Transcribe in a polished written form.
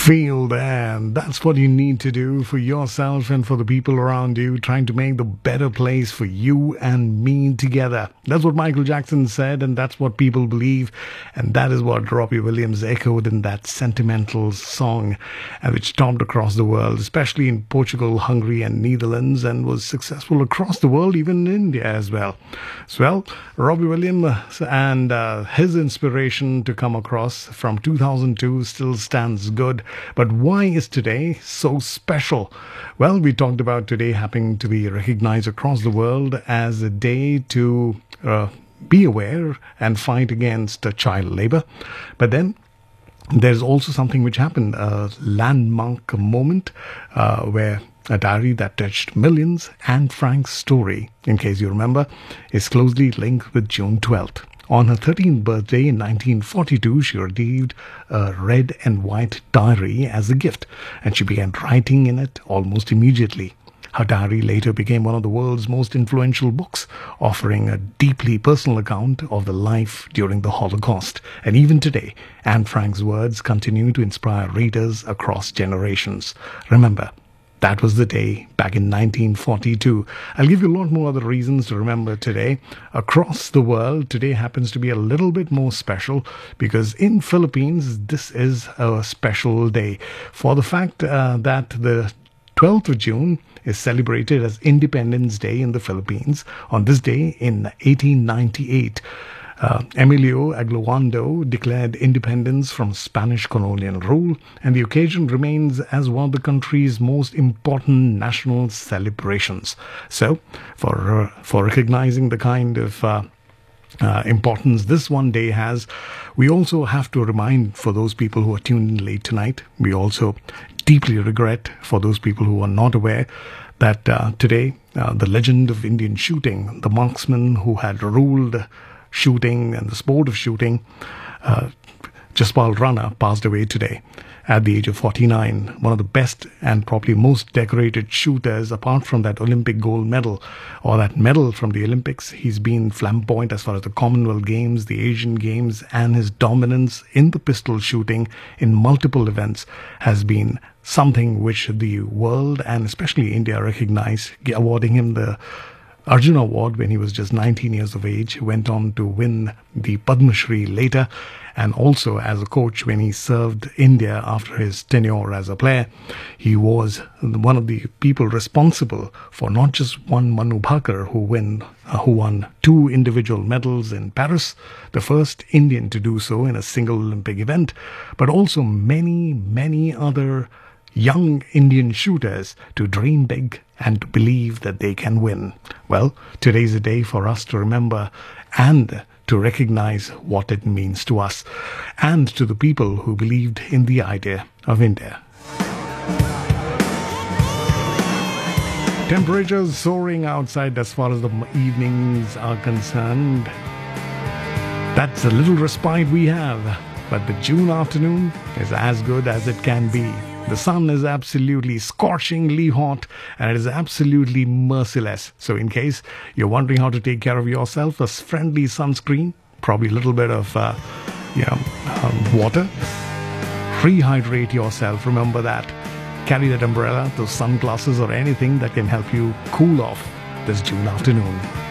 Feel that. That's what you need to do for yourself and for the people around you, trying to make the better place for you and me together. That's what Michael Jackson said, and that's what people believe. And that is what Robbie Williams echoed in that sentimental song, which topped across the world, especially in Portugal, Hungary, and Netherlands, and was successful across the world, even in India as well. So, well, Robbie Williams and his inspiration to come across from 2002 still stands good. But why is today so special? Well, we talked about today happening to be recognized across the world as a day to be aware and fight against child labor. But then there's also something which happened, a landmark moment where a diary that touched millions, Anne Frank's story, in case you remember, is closely linked with June 12th. On her 13th birthday in 1942, she received a red and white diary as a gift, and she began writing in it almost immediately. Her diary later became one of the world's most influential books, offering a deeply personal account of the life during the Holocaust. And even today, Anne Frank's words continue to inspire readers across generations. Remember, that was the day back in 1942. I'll give you a lot more other reasons to remember today. Across the world, today happens to be a little bit more special because in Philippines, this is a special day for the fact that the 12th of June is celebrated as Independence Day in the Philippines. On this day in 1898, Emilio Aguinaldo declared independence from Spanish colonial rule, and the occasion remains as one of the country's most important national celebrations. So, for recognizing the kind of importance this one day has, we also have to remind for those people who are tuned in late tonight, we also deeply regret for those people who are not aware that today the legend of Indian shooting, the marksman who had ruled shooting and the sport of shooting, Jaspal Rana, passed away today at the age of 49. One of the best and probably most decorated shooters, apart from that Olympic gold medal or that medal from the Olympics. He's been flamboyant as far as the Commonwealth Games, the Asian Games, and his dominance in the pistol shooting in multiple events has been something which the world and especially India recognize, awarding him the Arjuna Award when he was just 19 years of age. Went on to win the Padma Shri later, and also as a coach when he served India after his tenure as a player. He was one of the people responsible for not just one Manu Bhaker who won 2 individual medals in Paris, the first Indian to do so in a single Olympic event, but also many, many other young Indian shooters to dream big and to believe that they can win. Well, today's a day for us to remember and to recognize what it means to us and to the people who believed in the idea of India. Temperatures soaring outside as far as the evenings are concerned. That's a little respite we have, but the June afternoon is as good as it can be. The sun is absolutely scorchingly hot and it is absolutely merciless. So in case you're wondering how to take care of yourself, a friendly sunscreen, probably a little bit of water. Rehydrate yourself, remember that. Carry that umbrella, those sunglasses or anything that can help you cool off this June afternoon.